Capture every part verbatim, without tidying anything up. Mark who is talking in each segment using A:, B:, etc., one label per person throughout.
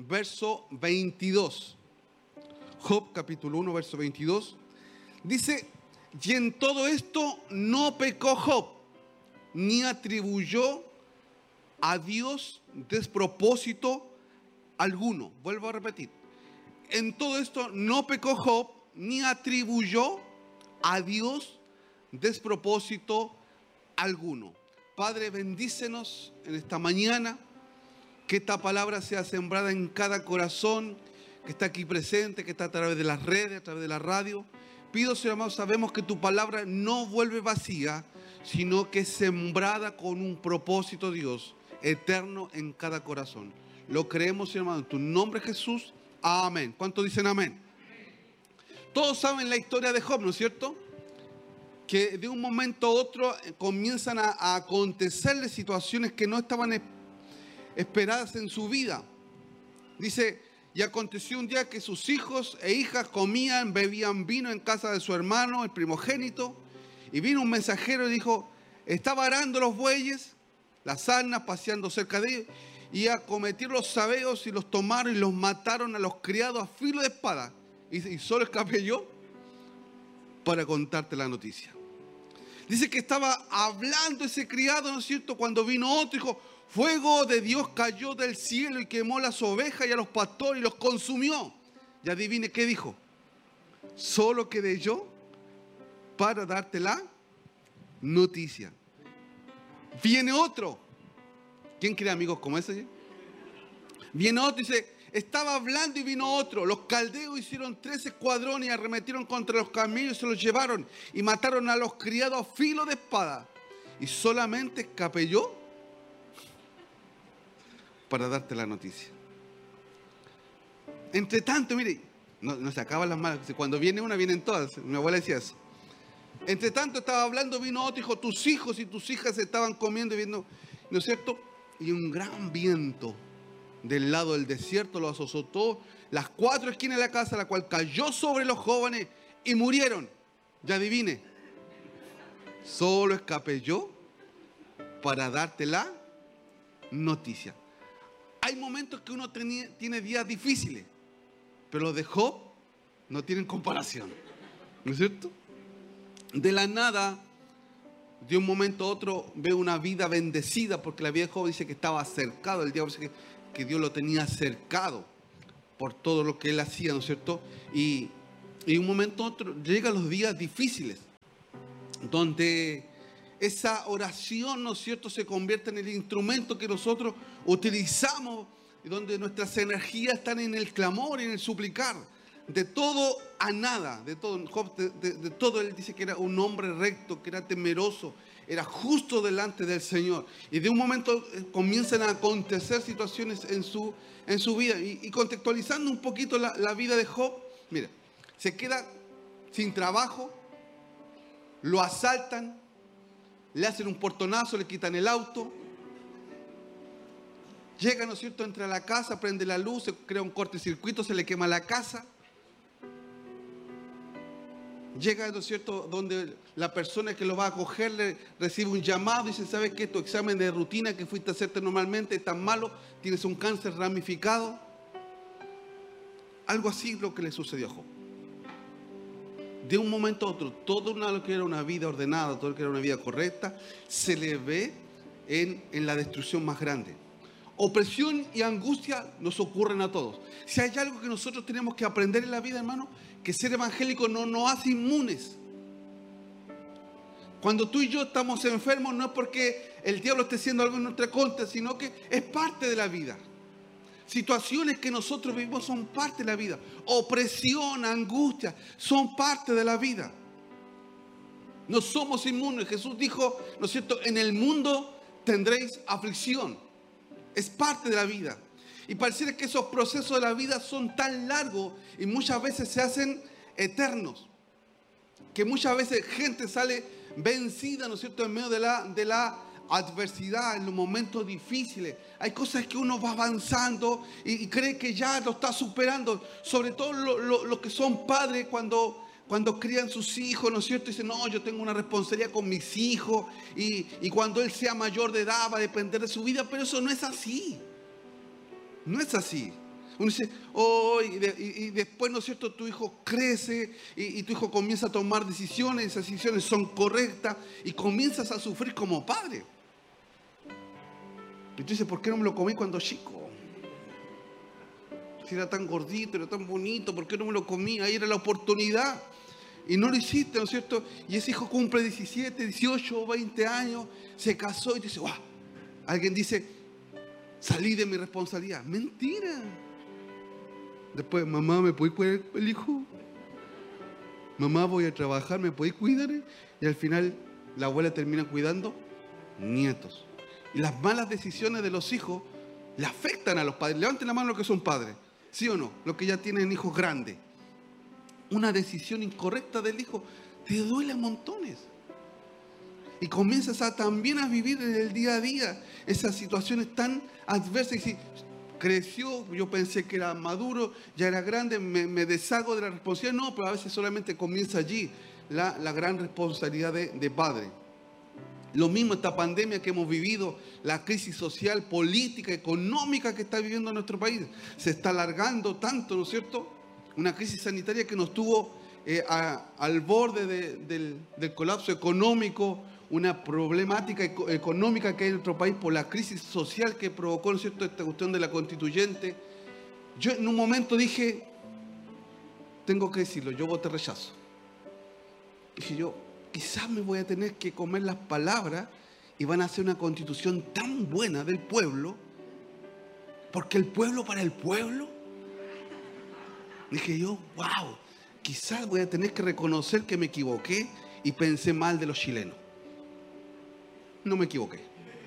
A: verso veintidós. Job capítulo uno, verso veintidós. Dice, y en todo esto no pecó Job, ni atribuyó a Dios despropósito alguno. Vuelvo a repetir. En todo esto no pecó Job, ni atribuyó a Dios despropósito alguno. Padre, bendícenos en esta mañana, que esta palabra sea sembrada en cada corazón que está aquí presente, que está a través de las redes, a través de la radio. Pido, Señor amado, sabemos que tu palabra no vuelve vacía, sino que es sembrada con un propósito, Dios, eterno en cada corazón. Lo creemos, Señor amado, en tu nombre, Jesús. Amén. ¿Cuántos dicen amén? Todos saben la historia de Job, ¿no es cierto? Que de un momento a otro comienzan a, a acontecerle situaciones que no estaban es, esperadas en su vida. Dice, y aconteció un día que sus hijos e hijas comían, bebían vino en casa de su hermano, el primogénito, y vino un mensajero y dijo, estaba arando los bueyes, las asnas, paseando cerca de ellos, y acometieron los sabeos y los tomaron y los mataron a los criados a filo de espada. Y, y solo escapé yo para contarte la noticia. Dice que estaba hablando ese criado, ¿no es cierto? Cuando vino otro, dijo, fuego de Dios cayó del cielo y quemó las ovejas y a los pastores y los consumió. Y adivine qué dijo. Solo quedé yo para darte la noticia. Viene otro. ¿Quién quiere amigos como ese? Viene otro y dice, estaba hablando y vino otro. Los caldeos hicieron tres escuadrones y arremetieron contra los camellos y se los llevaron y mataron a los criados a filo de espada. Y solamente escapé yo para darte la noticia. Entre tanto, mire, no, no se acaban las malas. Cuando viene una, vienen todas. Mi abuela decía eso. Entre tanto estaba hablando, vino otro, dijo, tus hijos y tus hijas estaban comiendo y viendo, ¿no es cierto? Y un gran viento del lado del desierto los azotó las cuatro esquinas de la casa, la cual cayó sobre los jóvenes y murieron. Ya adivine, solo escapé yo para darte la noticia. Hay momentos que uno tiene, tiene días difíciles, pero los de Job no tienen comparación, ¿no es cierto? De la nada, de un momento a otro, ve una vida bendecida, porque la vida de Job dice que estaba cercado, el diablo dice que, que Dios lo tenía cercado por todo lo que él hacía, ¿no es cierto? Y, y un momento a otro llegan los días difíciles, donde esa oración, ¿no es cierto?, se convierte en el instrumento que nosotros utilizamos, y donde nuestras energías están en el clamor y en el suplicar. De todo a nada, de todo, Job, de, de, de todo él dice que era un hombre recto, que era temeroso, era justo delante del Señor. Y de un momento eh, comienzan a acontecer situaciones en su, en su vida. Y, y contextualizando un poquito la, la vida de Job, mira, se queda sin trabajo, lo asaltan, le hacen un portonazo, le quitan el auto. Llega, ¿no es cierto?, entra a la casa, prende la luz, se crea un cortocircuito, se le quema la casa. Llega, ¿no es cierto?, donde la persona que lo va a acoger le recibe un llamado y dice, ¿sabes qué? Tu examen de rutina que fuiste a hacerte normalmente es tan malo, tienes un cáncer ramificado. Algo así es lo que le sucedió a Job. De un momento a otro, todo una, lo que era una vida ordenada, todo lo que era una vida correcta, se le ve en, en la destrucción más grande. Opresión y angustia nos ocurren a todos. Si hay algo que nosotros tenemos que aprender en la vida, hermano, que ser evangélico no nos hace inmunes. Cuando tú y yo estamos enfermos, no es porque el diablo esté haciendo algo en nuestra contra, sino que es parte de la vida. Situaciones que nosotros vivimos son parte de la vida. Opresión, angustia, son parte de la vida. No somos inmunes. Jesús dijo, ¿no es cierto?, en el mundo tendréis aflicción. Es parte de la vida. Y pareciera que esos procesos de la vida son tan largos y muchas veces se hacen eternos. Que muchas veces gente sale vencida, ¿no es cierto?, en medio de la, de la adversidad, en los momentos difíciles. Hay cosas que uno va avanzando y, y cree que ya lo está superando. Sobre todo los lo, lo que son padres cuando... Cuando crían sus hijos, ¿no es cierto? Dicen, no, yo tengo una responsabilidad con mis hijos y, y cuando él sea mayor de edad va a depender de su vida. Pero eso no es así. No es así. Uno dice, oh, y, de, y, y después, ¿no es cierto?, tu hijo crece y, y tu hijo comienza a tomar decisiones, esas decisiones son correctas y comienzas a sufrir como padre. Y tú dices, ¿por qué no me lo comí cuando chico? Si era tan gordito, era tan bonito, ¿por qué no me lo comí? Ahí era la oportunidad. Y no lo hiciste, ¿no es cierto? Y ese hijo cumple diecisiete, dieciocho, veinte años, se casó y dice, ¡guau! Alguien dice, salí de mi responsabilidad. Mentira. Después, mamá, ¿me puedes cuidar el hijo? Mamá, voy a trabajar, ¿me puedes cuidar? Y al final, la abuela termina cuidando nietos. Y las malas decisiones de los hijos le afectan a los padres. Levanten la mano los que son padres, ¿sí o no? Los que ya tienen hijos grandes. Una decisión incorrecta del hijo te duele a montones. Y comienzas a, también a vivir en el día a día esas situaciones tan adversas. Y si creció, yo pensé que era maduro, ya era grande, me, me deshago de la responsabilidad. No, pero a veces solamente comienza allí la, la gran responsabilidad de, de padre. Lo mismo esta pandemia que hemos vivido, la crisis social, política, económica que está viviendo nuestro país. Se está alargando tanto, ¿no es cierto? Una crisis sanitaria que nos tuvo eh, a, al borde de, del, del colapso económico, una problemática eco, económica que hay en nuestro país por la crisis social que provocó, ¿no es cierto?, esta cuestión de la constituyente. Yo en un momento dije, tengo que decirlo, yo voté rechazo. Dije yo, quizás me voy a tener que comer las palabras y van a hacer una constitución tan buena del pueblo, porque el pueblo para el pueblo. Dije yo, wow, quizás voy a tener que reconocer que me equivoqué y pensé mal de los chilenos. No me equivoqué.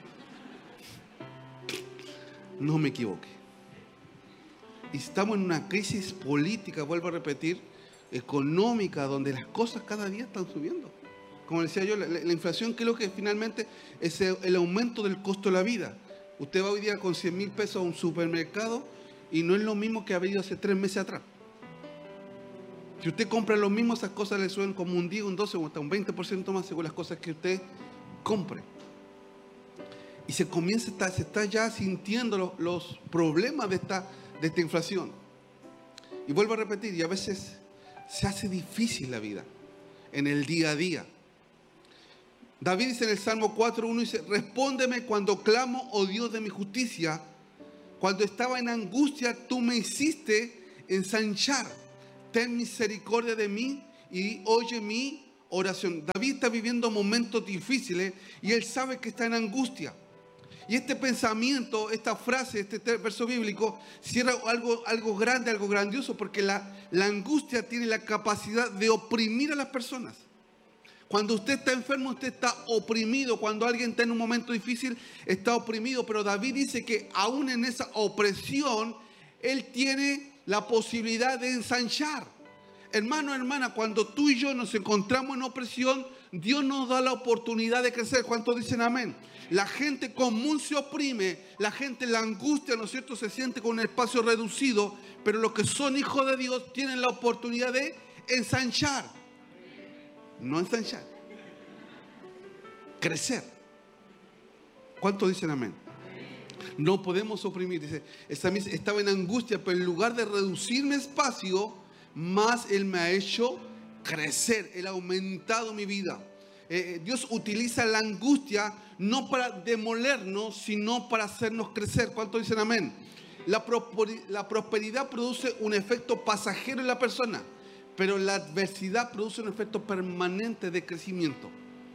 A: No me equivoqué. Y estamos en una crisis política, vuelvo a repetir, económica, donde las cosas cada día están subiendo. Como decía yo, la, la inflación, que es lo que finalmente es el, el aumento del costo de la vida. Usted va hoy día con cien mil pesos a un supermercado y no es lo mismo que haber ido hace tres meses atrás. Si usted compra lo mismo, esas cosas le suben como un diez, un doce o hasta un veinte por ciento más según las cosas que usted compre. Y se comienza, está, se está ya sintiendo los, los problemas de esta, de esta inflación. Y vuelvo a repetir, y a veces se hace difícil la vida en el día a día. David dice en el Salmo cuatro uno, dice, respóndeme cuando clamo, oh Dios de mi justicia. Cuando estaba en angustia, tú me hiciste ensanchar. Ten misericordia de mí y oye mi oración. David está viviendo momentos difíciles y él sabe que está en angustia. Y este pensamiento, esta frase, este verso bíblico, cierra algo, algo grande, algo grandioso, porque la, la angustia tiene la capacidad de oprimir a las personas. Cuando usted está enfermo, usted está oprimido. Cuando alguien está en un momento difícil, está oprimido. Pero David dice que aún en esa opresión, él tiene la posibilidad de ensanchar. Hermano, hermana, cuando tú y yo nos encontramos en opresión, Dios nos da la oportunidad de crecer. ¿Cuántos dicen amén? La gente común se oprime, la gente en la angustia, ¿no es cierto?, se siente con un espacio reducido, pero los que son hijos de Dios tienen la oportunidad de ensanchar. No ensanchar, crecer. ¿Cuántos dicen amén? No podemos oprimir. Dice, estaba en angustia, pero en lugar de reducirme espacio, más Él me ha hecho crecer. Él ha aumentado mi vida. Eh, Dios utiliza la angustia no para demolernos, sino para hacernos crecer. ¿Cuántos dicen amén? La, la prosperidad produce un efecto pasajero en la persona, pero la adversidad produce un efecto permanente de crecimiento.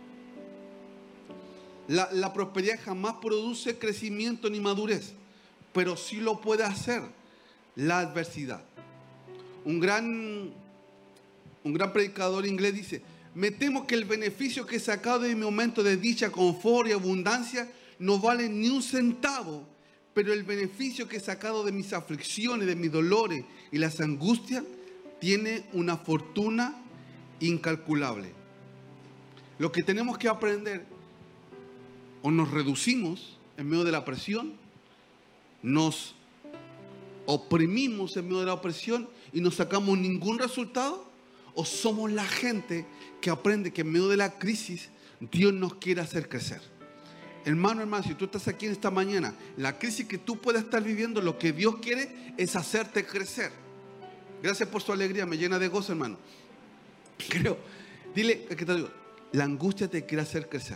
A: La, la prosperidad jamás produce crecimiento ni madurez, pero sí lo puede hacer la adversidad. Un gran, un gran predicador inglés dice, me temo que el beneficio que he sacado de mi momento de dicha, confort y abundancia no vale ni un centavo, pero el beneficio que he sacado de mis aflicciones, de mis dolores y las angustias tiene una fortuna incalculable. Lo que tenemos que aprender, o nos reducimos en medio de la presión, nos oprimimos en medio de la opresión y no sacamos ningún resultado, o somos la gente que aprende que en medio de la crisis Dios nos quiere hacer crecer. Hermano, hermano, si tú estás aquí en esta mañana, la crisis que tú puedas estar viviendo, lo que Dios quiere es hacerte crecer. Gracias por su alegría, me llena de gozo, hermano. Creo, dile, ¿qué te digo? La angustia te quiere hacer crecer.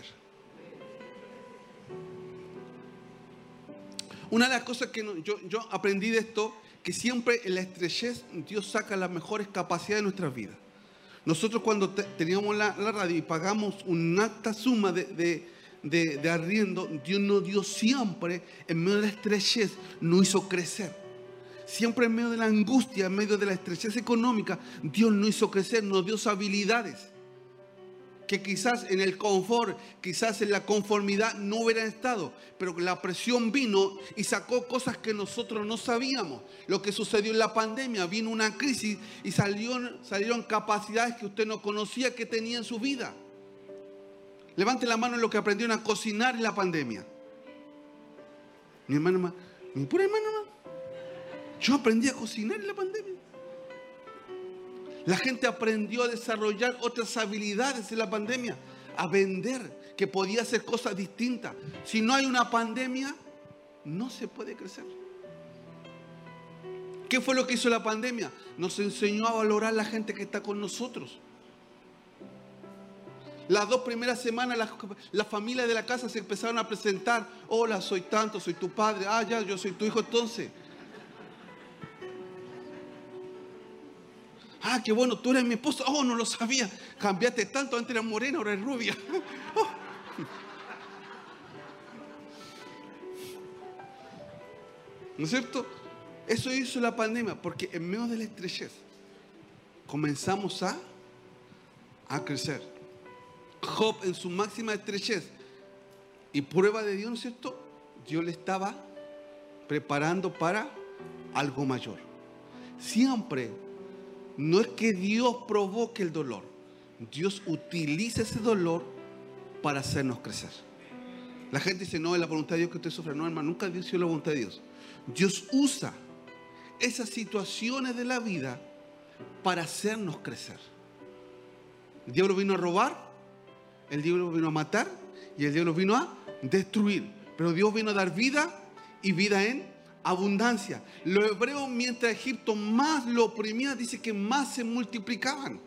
A: Una de las cosas que no, yo, yo aprendí de esto, que siempre en la estrechez Dios saca las mejores capacidades de nuestras vidas. Nosotros cuando te, teníamos la, la radio y pagamos una alta suma de, de, de, de arriendo, Dios nos dio siempre, en medio de la estrechez, nos hizo crecer. Siempre en medio de la angustia, en medio de la estrechez económica, Dios nos hizo crecer, nos dio habilidades que quizás en el confort, quizás en la conformidad no hubieran estado, pero la presión vino y sacó cosas que nosotros no sabíamos. Lo que sucedió en la pandemia, vino una crisis y salieron, salieron capacidades que usted no conocía que tenía en su vida. Levante la mano en lo que aprendieron a cocinar en la pandemia. Mi hermano, mi pura hermano, yo aprendí a cocinar en la pandemia. La gente aprendió a desarrollar otras habilidades en la pandemia, a vender, que podía hacer cosas distintas. Si no hay una pandemia, no se puede crecer. ¿Qué fue lo que hizo la pandemia? Nos enseñó a valorar a la gente que está con nosotros. Las dos primeras semanas las, las familias de la casa se empezaron a presentar. Hola, soy tanto, soy tu padre. Ah, ya, yo soy tu hijo entonces. Ah, qué bueno, tú eres mi esposa. Oh, no lo sabía. Cambiaste tanto, antes eras morena, ahora eres rubia. Oh. ¿No es cierto? Eso hizo la pandemia, porque en medio de la estrechez comenzamos a, a crecer. Job en su máxima estrechez y prueba de Dios, ¿no es cierto? Dios le estaba preparando para algo mayor. Siempre no es que Dios provoque el dolor, Dios utiliza ese dolor para hacernos crecer. La gente dice, no, es la voluntad de Dios que usted sufra. No, hermano, nunca Dios sido la voluntad de Dios. Dios usa esas situaciones de la vida para hacernos crecer. El diablo vino a robar, el diablo vino a matar y el diablo vino a destruir. Pero Dios vino a dar vida y vida en abundancia. Los hebreos, mientras Egipto más lo oprimía, dice que más se multiplicaban.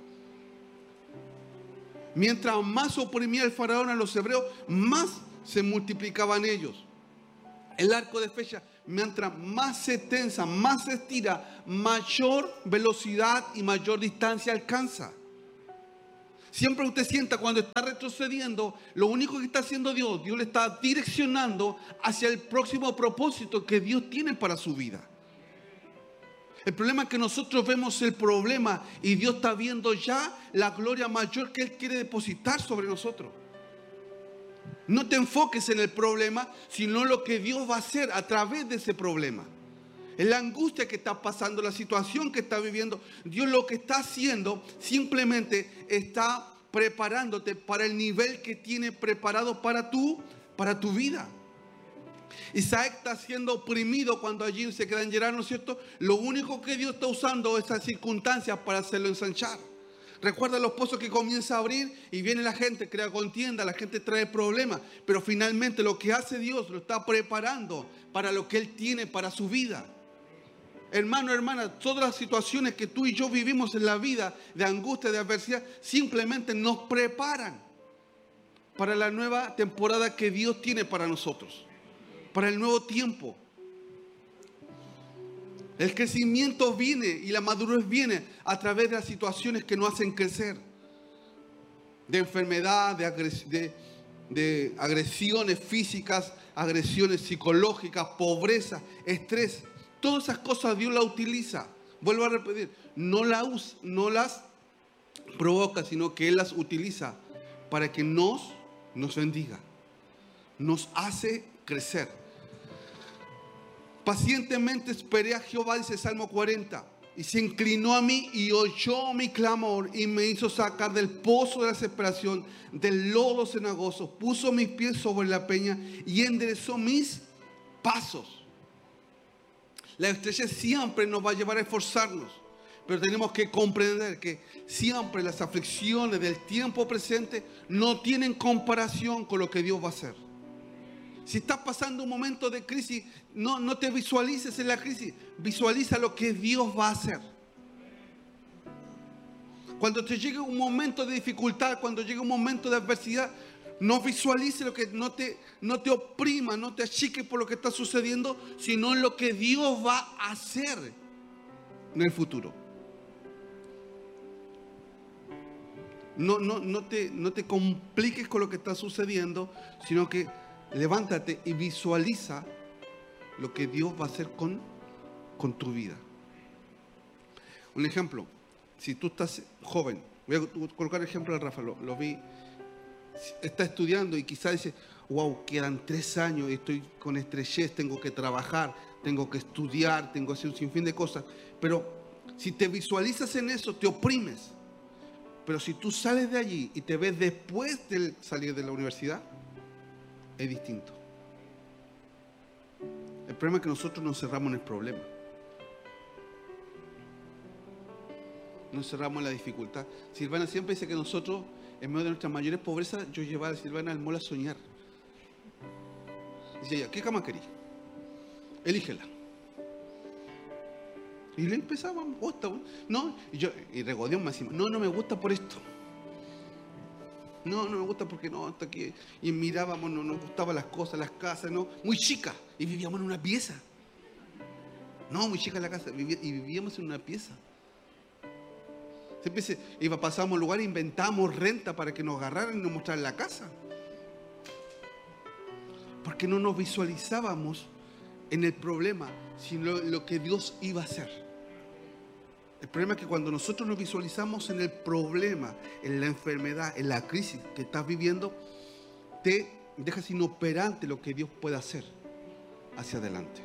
A: Mientras más oprimía el faraón a los hebreos, más se multiplicaban ellos. El arco de flecha, mientras más se tensa, más se estira, mayor velocidad y mayor distancia alcanza. Siempre usted sienta cuando está retrocediendo, lo único que está haciendo Dios, Dios le está direccionando hacia el próximo propósito que Dios tiene para su vida. El problema es que nosotros vemos el problema y Dios está viendo ya la gloria mayor que Él quiere depositar sobre nosotros. No te enfoques en el problema, sino en lo que Dios va a hacer a través de ese problema. En la angustia que está pasando, la situación que está viviendo, Dios lo que está haciendo simplemente está preparándote para el nivel que tiene preparado para tu, para tu vida. Isaac está siendo oprimido cuando allí se queda en Gerar, ¿no es cierto? Lo único que Dios está usando es esas circunstancias para hacerlo ensanchar. Recuerda los pozos que comienza a abrir y viene la gente, crea contienda, la gente trae problemas, pero finalmente lo que hace Dios lo está preparando para lo que Él tiene para su vida. Hermano, hermana, todas las situaciones que tú y yo vivimos en la vida de angustia, de adversidad, simplemente nos preparan para la nueva temporada que Dios tiene para nosotros, para el nuevo tiempo. El crecimiento viene y la madurez viene a través de las situaciones que nos hacen crecer. De enfermedad, de, agres- de, de agresiones físicas, agresiones psicológicas, pobreza, estrés. Todas esas cosas Dios las utiliza. Vuelvo a repetir, no, la us- no las provoca, sino que Él las utiliza para que nos, nos bendiga. Nos hace crecer. Pacientemente esperé a Jehová, dice Salmo cuarenta, y se inclinó a mí y oyó mi clamor y me hizo sacar del pozo de la desesperación, del lodo cenagoso, puso mis pies sobre la peña y enderezó mis pasos. La estrechez siempre nos va a llevar a esforzarnos, pero tenemos que comprender que siempre las aflicciones del tiempo presente no tienen comparación con lo que Dios va a hacer. Si estás pasando un momento de crisis, no, no te visualices en la crisis. Visualiza lo que Dios va a hacer. Cuando te llegue un momento de dificultad, cuando llegue un momento de adversidad, no visualice lo que no te, no te oprima, no te achique por lo que está sucediendo, sino en lo que Dios va a hacer en el futuro. No, no, no, te, no te compliques con lo que está sucediendo, sino que levántate y visualiza lo que Dios va a hacer con, con tu vida. Un ejemplo, si tú estás joven, voy a colocar el ejemplo de Rafa, lo, lo vi, está estudiando y quizás dice, wow, quedan tres años y estoy con estrechez, tengo que trabajar, tengo que estudiar, tengo que hacer un sinfín de cosas. Pero si te visualizas en eso, te oprimes. Pero si tú sales de allí y te ves después de salir de la universidad, es distinto. El problema es que nosotros nos cerramos en el problema. Nos cerramos en la dificultad. Silvana siempre dice que nosotros, en medio de nuestras mayores pobrezas, yo llevaba a Silvana al mall a soñar. Dice ella, ¿qué cama querís? Elígela. Y le empezaba, me gusta, no, y yo, y regodeó más encima, no, no me gusta por esto. No, no me gusta porque no, hasta que, y mirábamos, no nos gustaban las cosas, las casas, no, muy chica, y vivíamos en una pieza. No, muy chica la casa, y vivíamos en una pieza. Siempre se iba, pasábamos al lugar, inventamos renta para que nos agarraran y nos mostraran la casa. Porque no nos visualizábamos en el problema, sino lo que Dios iba a hacer. El problema es que cuando nosotros nos visualizamos en el problema, en la enfermedad, en la crisis que estás viviendo, te dejas inoperante lo que Dios puede hacer hacia adelante.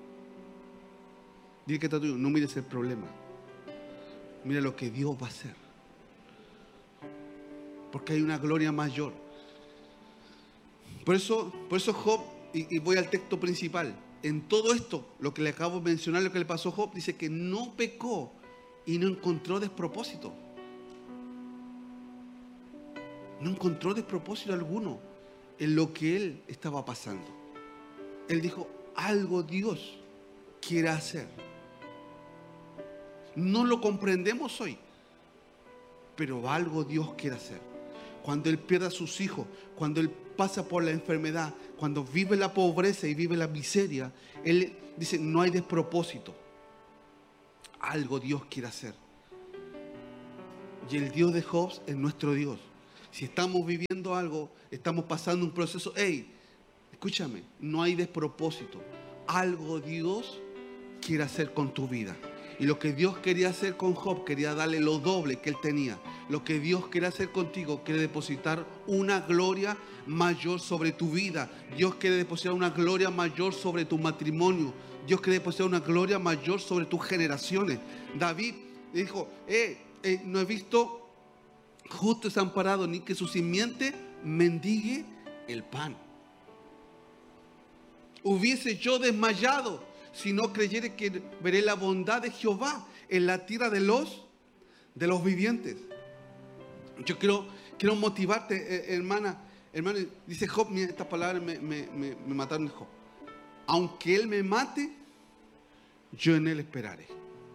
A: Dile que está tuyo, no mires el problema, mira lo que Dios va a hacer. Porque hay una gloria mayor. Por eso, por eso Job, y, y voy al texto principal, en todo esto, lo que le acabo de mencionar, lo que le pasó a Job, dice que no pecó y no encontró despropósito. No encontró despropósito alguno en lo que él estaba pasando. Él dijo, algo Dios quiere hacer. No lo comprendemos hoy, pero algo Dios quiere hacer. Cuando él pierde a sus hijos, cuando él pasa por la enfermedad, cuando vive la pobreza y vive la miseria, él dice, no hay despropósito. Algo Dios quiere hacer. Y el Dios de Job es nuestro Dios. Si estamos viviendo algo, estamos pasando un proceso, hey, escúchame, no hay despropósito. Algo Dios quiere hacer con tu vida. Y lo que Dios quería hacer con Job, quería darle lo doble que él tenía. Lo que Dios quiere hacer contigo, quiere depositar una gloria mayor sobre tu vida. Dios quiere depositar una gloria mayor sobre tu matrimonio. Dios quiere depositar una gloria mayor sobre tus generaciones. David dijo, eh, eh, no he visto justo desamparado, ni que su simiente mendigue el pan. Hubiese yo desmayado si no creyere que veré la bondad de Jehová en la tierra de los, de los vivientes. Yo quiero, quiero motivarte, eh, hermana. Hermano, dice Job, mira, estas palabras me, me, me, me mataron de Job. Aunque él me mate, yo en él esperaré.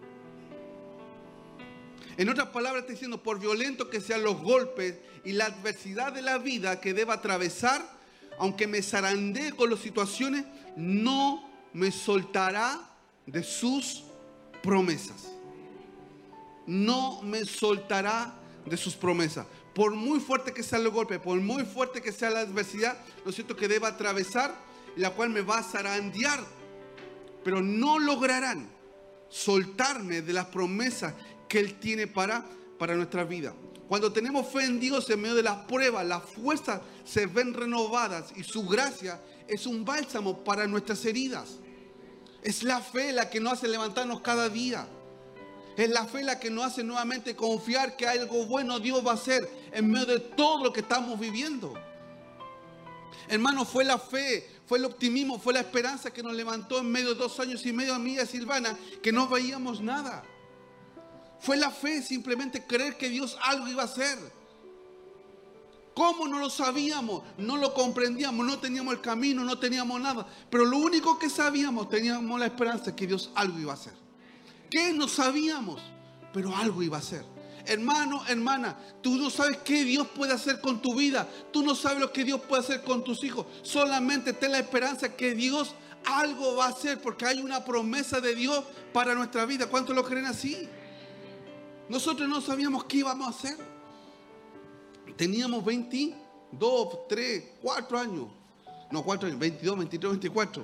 A: En otras palabras está diciendo, por violento que sean los golpes y la adversidad de la vida que deba atravesar, aunque me zarandee con las situaciones, no me soltará de sus promesas. No me soltará de sus promesas. Por muy fuerte que sea el golpe, por muy fuerte que sea la adversidad, lo cierto que deba atravesar, la cual me va a zarandear, pero no lograrán soltarme de las promesas que Él tiene para, para nuestra vida. Cuando tenemos fe en Dios en medio de las pruebas, las fuerzas se ven renovadas y su gracia es un bálsamo para nuestras heridas. Es la fe la que nos hace levantarnos cada día. Es la fe la que nos hace nuevamente confiar que algo bueno Dios va a hacer en medio de todo lo que estamos viviendo. Hermano, fue la fe, fue el optimismo, fue la esperanza que nos levantó en medio de dos años y medio a mí y a Silvana, que no veíamos nada. Fue la fe, simplemente creer que Dios algo iba a hacer. ¿Cómo no lo sabíamos? No lo comprendíamos, no teníamos el camino, no teníamos nada. Pero lo único que sabíamos, teníamos la esperanza que Dios algo iba a hacer. ¿Qué? No sabíamos, pero algo iba a hacer. Hermano, hermana, tú no sabes qué Dios puede hacer con tu vida. Tú no sabes lo que Dios puede hacer con tus hijos. Solamente ten la esperanza que Dios algo va a hacer, porque hay una promesa de Dios para nuestra vida. ¿Cuántos lo creen así? Nosotros no sabíamos qué íbamos a hacer. Teníamos veintidós, tres, cuatro años. No, cuatro años, veintidós, veintitrés, veinticuatro.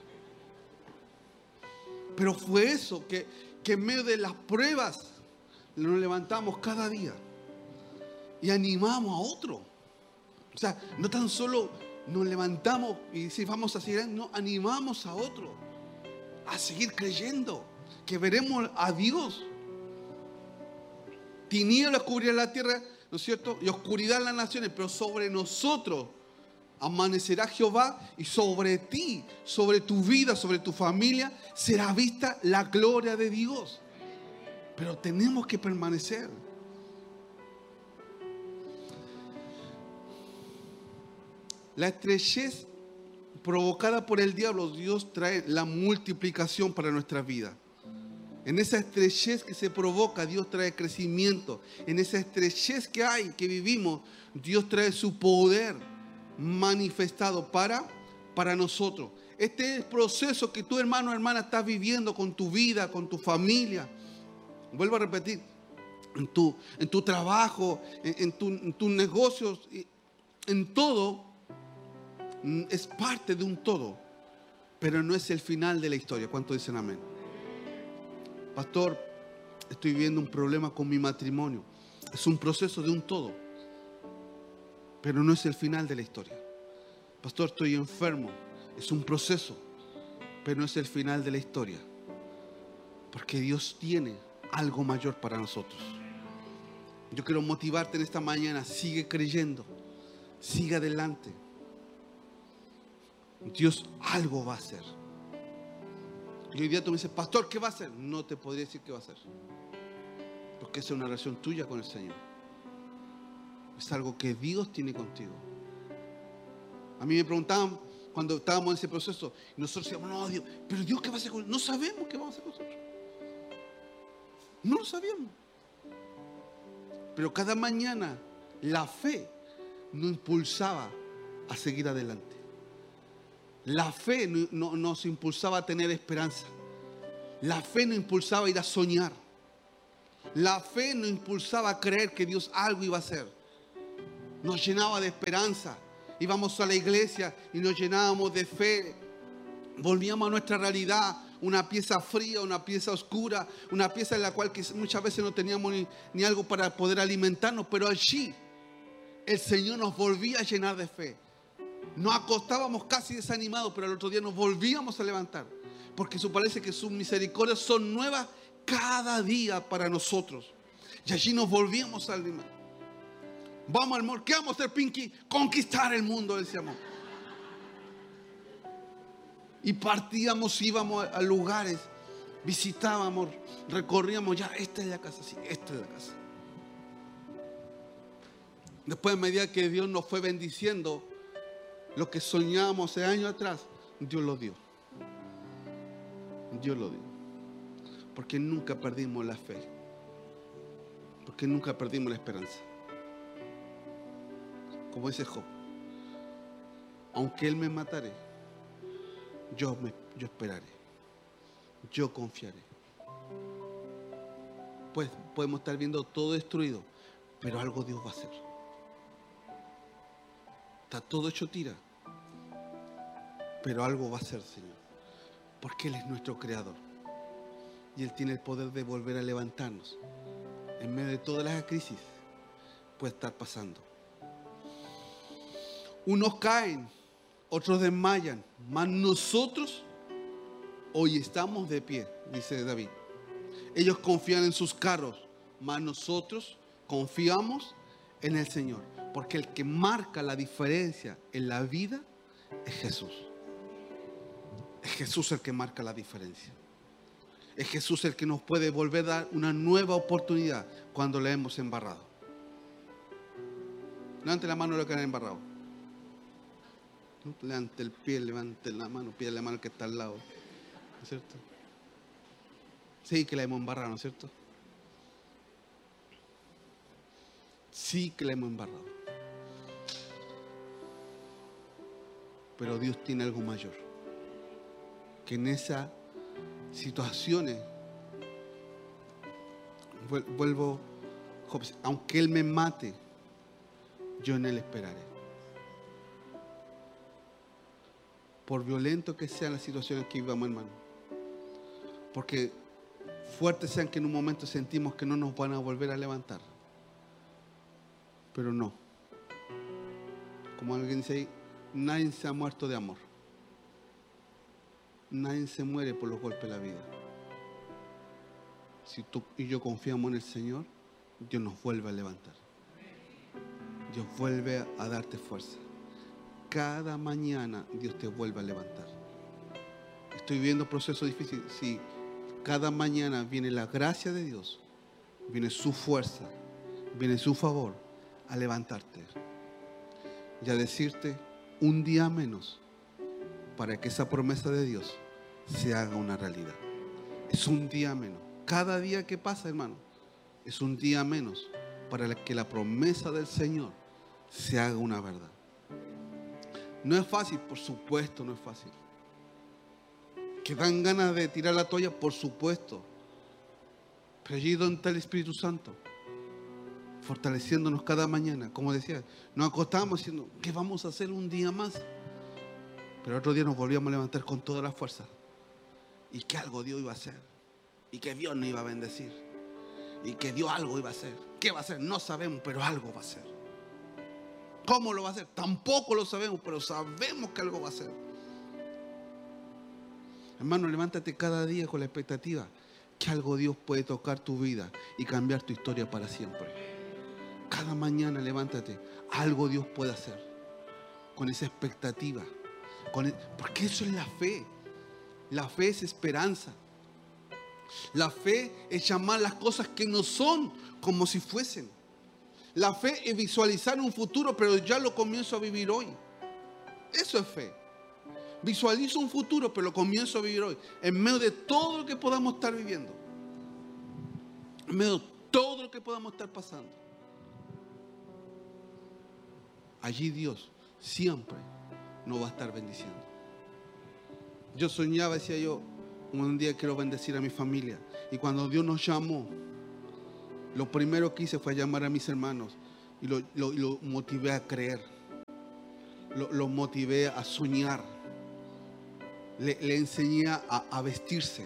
A: Pero fue eso, que, que en medio de las pruebas nos levantamos cada día y animamos a otro. O sea, no tan solo nos levantamos y decimos vamos a seguir, no, animamos a otro a seguir creyendo que veremos a Dios. Tinieblas cubrirán la tierra, ¿no es cierto? Y oscuridad en las naciones, pero sobre nosotros amanecerá Jehová, y sobre ti, sobre tu vida, sobre tu familia, será vista la gloria de Dios. Pero tenemos que permanecer. La estrechez provocada por el diablo, Dios trae la multiplicación para nuestra vida. En esa estrechez que se provoca, Dios trae crecimiento. En esa estrechez que hay, que vivimos, Dios trae su poder manifestado para, para nosotros. Este es el proceso que tú, hermano o hermana, estás viviendo con tu vida, con tu familia. Vuelvo a repetir, en tu, en tu trabajo, en, en, tu, en tus negocios, en todo, es parte de un todo, pero no es el final de la historia. ¿Cuántos dicen amén? Pastor, estoy viviendo un problema con mi matrimonio. Es un proceso de un todo, pero no es el final de la historia. Pastor, estoy enfermo. Es un proceso, pero no es el final de la historia. Porque Dios tiene algo mayor para nosotros. Yo quiero motivarte en esta mañana. Sigue creyendo. Sigue adelante. Dios algo va a hacer. Y hoy día tú me dices, pastor, ¿qué va a hacer? No te podría decir qué va a hacer, porque esa es una relación tuya con el Señor. Es algo que Dios tiene contigo. A mí me preguntaban cuando estábamos en ese proceso, y nosotros decíamos, no, Dios, pero Dios, ¿qué va a hacer con nosotros? No sabemos qué va a hacer con nosotros. No lo sabíamos. Pero cada mañana la fe nos impulsaba a seguir adelante. La fe no, no, nos impulsaba a tener esperanza. La fe nos impulsaba a ir a soñar. La fe nos impulsaba a creer que Dios algo iba a hacer. Nos llenaba de esperanza. Íbamos a la iglesia y nos llenábamos de fe. Volvíamos a nuestra realidad, una pieza fría, una pieza oscura, una pieza en la cual muchas veces no teníamos ni, ni algo para poder alimentarnos, pero allí el Señor nos volvía a llenar de fe. Nos acostábamos casi desanimados, pero al otro día nos volvíamos a levantar, porque eso parece que sus misericordias son nuevas cada día para nosotros. Y allí nos volvíamos a animar. Vamos al amor, ¿qué vamos a hacer, Pinky? Conquistar el mundo, decíamos. Y partíamos, íbamos a lugares, visitábamos, recorríamos, ya, esta es la casa, sí, esta es la casa. Después, a medida que Dios nos fue bendiciendo, lo que soñábamos hace años atrás, Dios lo dio. Dios lo dio. Porque nunca perdimos la fe. Porque nunca perdimos la esperanza. Como dice Job, aunque Él me matare, yo, me, yo esperaré. Yo confiaré. Pues podemos estar viendo todo destruido, pero algo Dios va a hacer. Está todo hecho tira, pero algo va a hacer, Señor, porque Él es nuestro creador y Él tiene el poder de volver a levantarnos en medio de todas las crisis. Puede estar pasando. Unos caen, otros desmayan, mas nosotros hoy estamos de pie, dice David. Ellos confían en sus carros, mas nosotros confiamos en el Señor. Porque el que marca la diferencia en la vida es Jesús. Es Jesús el que marca la diferencia. Es Jesús el que nos puede volver a dar una nueva oportunidad cuando le hemos embarrado. Levante la mano lo que han embarrado. Levante el pie, levante la mano, pide la mano al que está al lado. ¿No es cierto? Sí que la hemos embarrado, ¿no es cierto? Sí que la hemos embarrado. Pero Dios tiene algo mayor. Que en esas situaciones, vuelvo, aunque Él me mate, yo en Él esperaré. Por violento que sean las situaciones que vivamos, hermano. Porque fuertes sean que en un momento sentimos que no nos van a volver a levantar. Pero no. Como alguien dice ahí, nadie se ha muerto de amor. Nadie se muere por los golpes de la vida. Si tú y yo confiamos en el Señor, Dios nos vuelve a levantar. Dios vuelve a darte fuerza. Cada mañana Dios te vuelve a levantar. Estoy viviendo procesos difíciles. Sí, cada mañana viene la gracia de Dios, viene su fuerza, viene su favor a levantarte y a decirte un día menos para que esa promesa de Dios se haga una realidad. Es un día menos. Cada día que pasa, hermano, es un día menos para que la promesa del Señor se haga una verdad. No es fácil, por supuesto, no es fácil. Que dan ganas de tirar la toalla, por supuesto. Pero allí donde está el Espíritu Santo, fortaleciéndonos cada mañana. Como decía, nos acostamos diciendo, ¿qué vamos a hacer un día más? Pero otro día nos volvíamos a levantar con toda la fuerza. Y que algo Dios iba a hacer. Y que Dios nos iba a bendecir. Y que Dios algo iba a hacer. ¿Qué va a hacer? No sabemos, pero algo va a hacer. ¿Cómo lo va a hacer? Tampoco lo sabemos, pero sabemos que algo va a hacer. Hermano, levántate cada día con la expectativa que algo Dios puede tocar tu vida y cambiar tu historia para siempre. Cada mañana levántate, algo Dios puede hacer. Con esa expectativa. Con el, porque eso es la fe. La fe es esperanza. La fe es llamar las cosas que no son como si fuesen. La fe es visualizar un futuro, pero ya lo comienzo a vivir hoy. Eso es fe. Visualizo un futuro, pero lo comienzo a vivir hoy. En medio de todo lo que podamos estar viviendo. En medio de todo lo que podamos estar pasando. Allí Dios siempre nos va a estar bendiciendo. Yo soñaba, decía yo, un día quiero bendecir a mi familia. Y cuando Dios nos llamó, lo primero que hice fue llamar a mis hermanos y lo, lo, lo motivé a creer. Lo, lo motivé a soñar. Le, le enseñé a, a vestirse.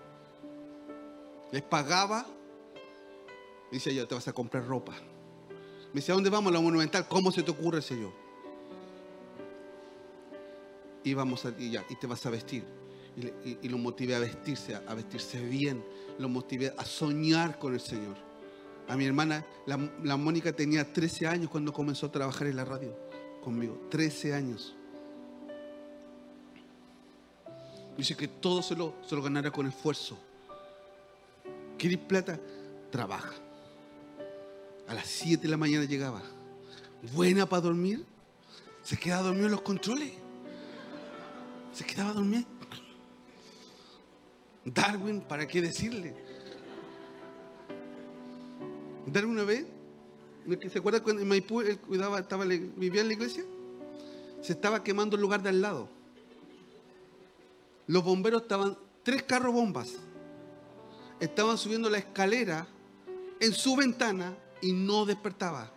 A: Les pagaba. Dice yo, te vas a comprar ropa. Me decía, ¿a dónde vamos? A la Monumental. ¿Cómo se te ocurre? Decía yo. Y vamos a, y ya, y te vas a vestir. Y, y, y lo motivé a vestirse, a, a vestirse bien. Lo motivé a soñar con el Señor. A mi hermana, la, la Mónica tenía trece años cuando comenzó a trabajar en la radio conmigo. trece años. Dice que todo se lo, se lo ganara con esfuerzo. ¿Quieres plata? Trabaja. A las siete de la mañana llegaba. Buena para dormir. Se quedaba dormido en los controles. Se quedaba dormido. Darwin, ¿para qué decirle? Darwin una vez, ¿se acuerda cuando en Maipú él cuidaba, estaba, vivía en la iglesia? Se estaba quemando el lugar de al lado. Los bomberos estaban, tres carros bombas, estaban subiendo la escalera en su ventana y no despertaba.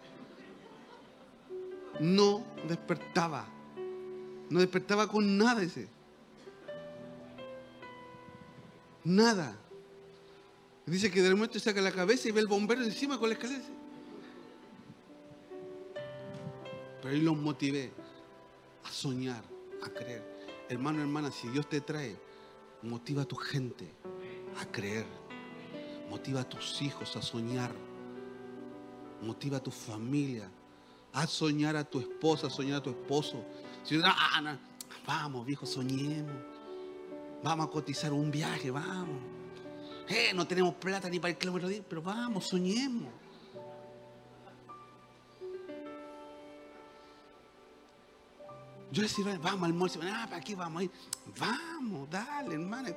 A: No despertaba. No despertaba con nada ese. Nada. Dice que de momento saca la cabeza y ve el bombero encima con la escalera. Pero ahí los motivé a soñar, a creer. Hermano, hermana, si Dios te trae, motiva a tu gente a creer. Motiva a tus hijos a soñar. Motiva a tu familia a soñar, a tu esposa, a soñar a tu esposo. Si no, no, vamos, viejo, soñemos. Vamos a cotizar un viaje, vamos. Eh, no tenemos plata ni para el kilómetro diez, pero vamos, soñemos. Yo le decía, vamos al almuerzo. Ah, ¿para qué vamos a ir? Vamos, dale, hermano.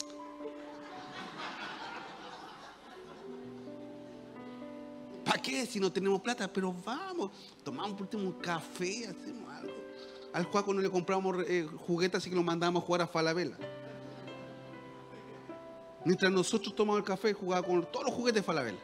A: ¿Para qué si no tenemos plata? Pero vamos, tomamos por último un café, hacemos algo. Al Juaco no le compramos eh, juguetes, así que lo mandamos a jugar a Falabella. Mientras nosotros tomamos el café, jugaba con todos los juguetes de Falabella.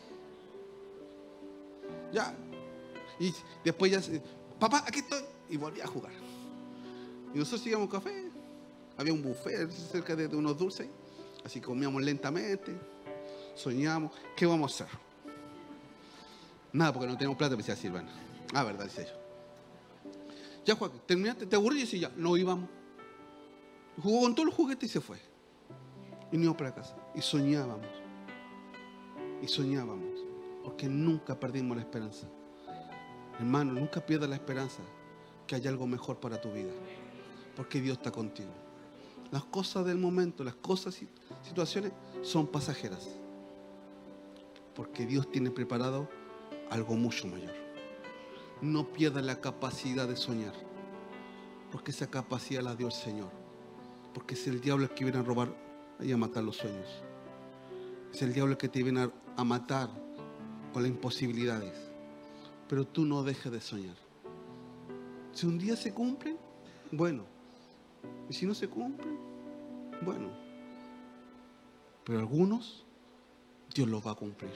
A: Ya. Y después ya, papá, aquí estoy. Y volví a jugar. Y nosotros seguíamos café. Había un buffet cerca de, de unos dulces. Así que comíamos lentamente. Soñábamos. ¿Qué vamos a hacer? Nada, porque no tenemos plata, me decía Silvana. Ah, verdad, decía yo. Ya, Juan, terminaste, te aburrí y decía, ya, no íbamos. Jugó con todos los juguetes y se fue. Y nos íbamos para casa. Y soñábamos. Y soñábamos. Porque nunca perdimos la esperanza. Hermano, nunca pierdas la esperanza que hay algo mejor para tu vida. Porque Dios está contigo. Las cosas del momento, las cosas, situaciones son pasajeras. Porque Dios tiene preparado algo mucho mayor. No pierdas la capacidad de soñar. Porque esa capacidad la dio el Señor. Porque es el diablo el que viene a robar y a matar los sueños. Es el diablo el que te viene a, a matar con las imposibilidades. Pero tú no dejes de soñar. Si un día se cumplen, bueno. Y si no se cumplen, bueno. Pero algunos, Dios los va a cumplir.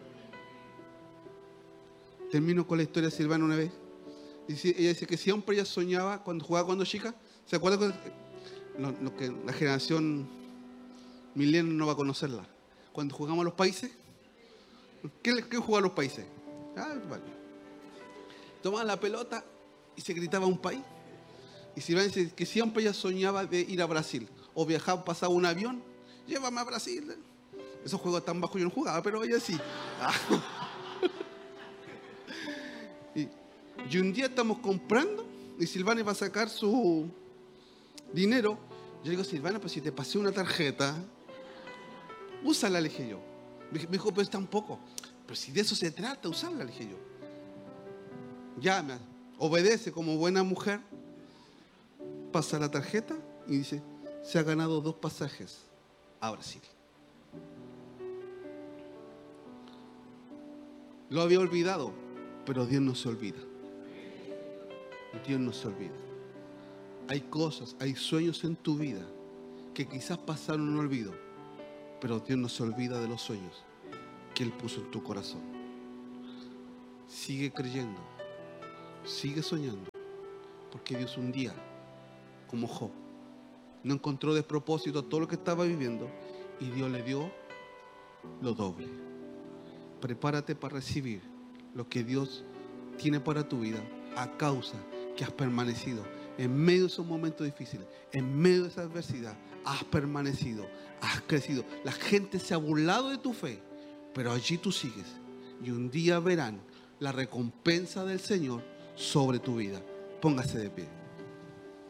A: Termino con la historia de Silvana una vez. Dice, ella dice que siempre ella soñaba cuando jugaba cuando chica. ¿Se acuerda? Cuando, lo, lo que la generación milenial no va a conocerla. Cuando jugamos a los países. ¿Qué, qué jugaba a los países? Ah, vale. Tomaban la pelota y se gritaba un país. Y Silvana dice que siempre ella soñaba de ir a Brasil. O viajaba, pasaba un avión. Llévame a Brasil. Esos juegos tan bajos yo no jugaba, pero ella sí. y, y un día estamos comprando y Silvana iba a sacar su dinero. Yo le digo, Silvana, pues si te pasé una tarjeta, úsala, le dije yo. Me dijo, pero es tan poco. Pero si de eso se trata, usarla, le dije yo. Ya, me obedece como buena mujer. Pasa la tarjeta y dice, se ha ganado dos pasajes a Brasil. Lo había olvidado, pero Dios no se olvida. Dios no se olvida. Hay cosas, hay sueños en tu vida que quizás pasaron en un olvido, pero Dios no se olvida de los sueños que Él puso en tu corazón. Sigue creyendo, sigue soñando, porque Dios un día, como Job, no encontró despropósito a todo lo que estaba viviendo y Dios le dio lo doble. Prepárate para recibir lo que Dios tiene para tu vida a causa que has permanecido en medio de esos momentos difíciles, en medio de esa adversidad. Has permanecido, has crecido. La gente se ha burlado de tu fe, pero allí tú sigues y un día verán la recompensa del Señor sobre tu vida. Póngase de pie.